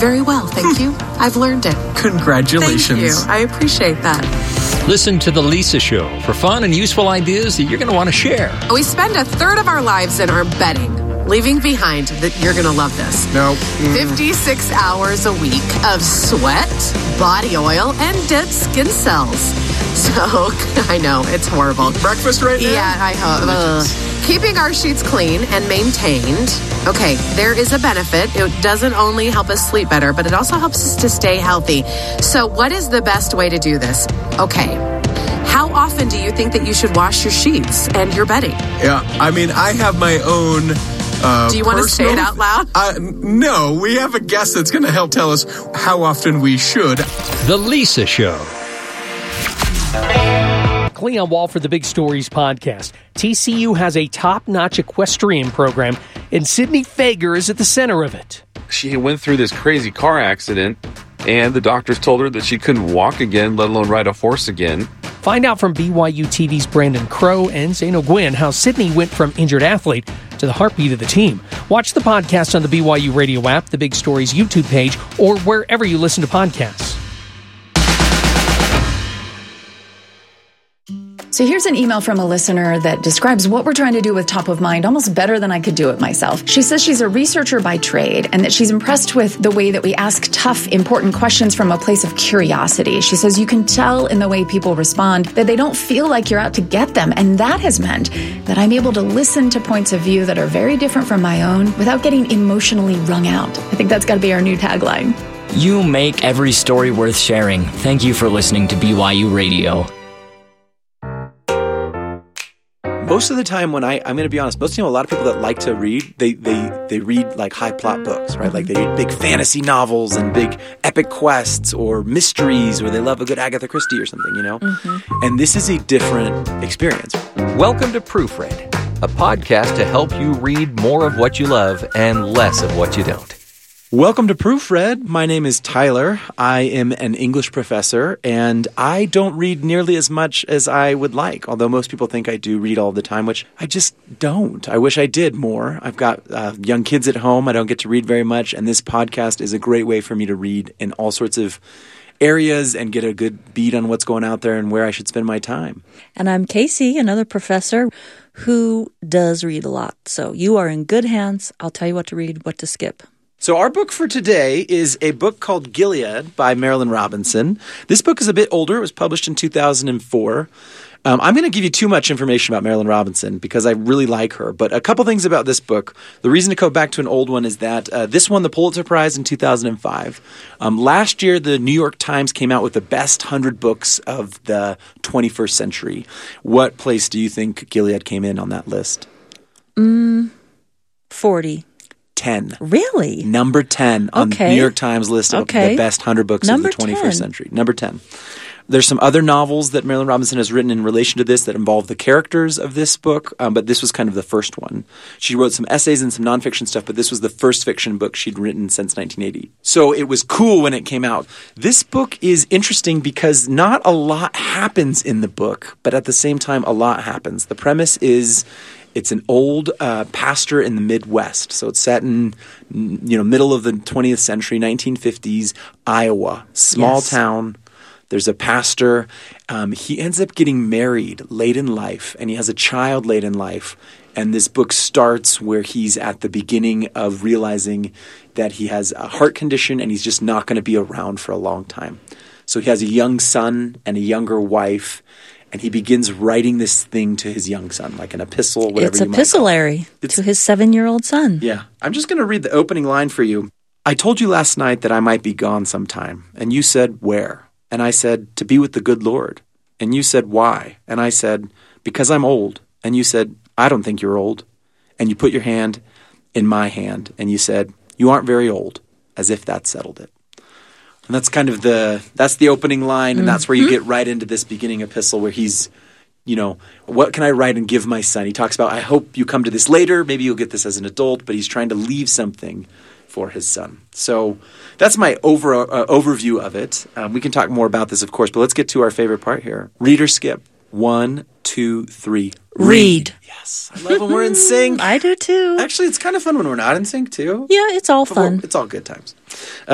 Very well, thank you. I've learned it. Congratulations. Thank you. I appreciate that. Listen to The Lisa Show for fun and useful ideas that you're going to want to share. We spend a third of our lives in our bedding, leaving behind that you're going to love this. No. 56 hours a week of sweat, body oil, and dead skin cells. So, I know, it's horrible. Breakfast right now? Yeah, I hope. Keeping our sheets clean and maintained. Okay, there is a benefit. It doesn't only help us sleep better, but it also helps us to stay healthy. So what is the best way to do this? Okay, how often do you think that you should wash your sheets and your bedding? Yeah, I mean, I have my own... do you want to say it out loud? No, we have a guest that's going to help tell us how often we should. The Lisa Show. Cleon Wall for the Big Stories podcast. TCU has a top-notch equestrian program, and Sydney Fager is at the center of it. She went through this crazy car accident, and the doctors told her that she couldn't walk again, let alone ride a horse again. Find out from BYU TV's Brandon Crow and Zane O'Gwyn how Sydney went from injured athlete to the heartbeat of the team. Watch the podcast on the BYU radio app, the Big Stories YouTube page, or wherever you listen to podcasts. So here's an email from a listener that describes what we're trying to do with Top of Mind almost better than I could do it myself. She says she's a researcher by trade and that she's impressed with the way that we ask tough, important questions from a place of curiosity. She says you can tell in the way people respond that they don't feel like you're out to get them. And that has meant that I'm able to listen to points of view that are very different from my own without getting emotionally wrung out. I think that's got to be our new tagline. You make every story worth sharing. Thank you for listening to BYU Radio. Most of the time when I'm going to be honest, most of the time, a lot of people that like to read, they read like high plot books, right? Like they read big fantasy novels and big epic quests or mysteries, or they love a good Agatha Christie or something, you know? Mm-hmm. And this is a different experience. Welcome to Proofread, a podcast to help you read more of what you love and less of what you don't. Welcome to Proofread. My name is Tyler. I am an English professor, and I don't read nearly as much as I would like, although most people think I do read all the time, which I just don't. I wish I did more. I've got young kids at home. I don't get to read very much, and this podcast is a great way for me to read in all sorts of areas and get a good beat on what's going out there and where I should spend my time. And I'm Casey, another professor who does read a lot. So you are in good hands. I'll tell you what to read, what to skip. So our book for today is a book called Gilead by Marilynne Robinson. This book is a bit older. It was published in 2004. I'm going to give you too much information about Marilynne Robinson because I really like her. But a couple things about this book. The reason to go back to an old one is that this won the Pulitzer Prize in 2005. Last year, the New York Times came out with the best 100 books of the 21st century. What place do you think Gilead came in on that list? 40. 10. Really? Number 10 on the New York Times list of the best 100 books of the 21st century. Number 10. There's some other novels that Marilynne Robinson has written in relation to this that involve the characters of this book, but this was kind of the first one. She wrote some essays and some nonfiction stuff, but this was the first fiction book she'd written since 1980. So it was cool when it came out. This book is interesting because not a lot happens in the book, but at the same time, a lot happens. The premise is it's an old pastor in the Midwest. So it's set in, middle of the 20th century, 1950s, Iowa. Small town. There's a pastor. He ends up getting married late in life, and he has a child late in life. And this book starts where he's at the beginning of realizing that he has a heart condition and he's just not going to be around for a long time. So he has a young son and a younger wife. And he begins writing this thing to his young son, like an epistle, whatever you might call it. It's epistolary to his 7-year-old son. Yeah. I'm just going to read the opening line for you. I told you last night that I might be gone sometime. And you said, where? And I said, to be with the good Lord. And you said, why? And I said, because I'm old. And you said, I don't think you're old. And you put your hand in my hand. And you said, you aren't very old, as if that settled it. And that's kind of that's the opening line, and that's where you get right into this beginning epistle where he's, what can I write and give my son? He talks about, I hope you come to this later. Maybe you'll get this as an adult, but he's trying to leave something for his son. So that's my overview of it. We can talk more about this, of course, but let's get to our favorite part here. Read or skip. 1, 2, 3. Read. Yes. I love when we're in sync. I do too. Actually, it's kind of fun when we're not in sync too. Yeah, it's all fun. It's all good times.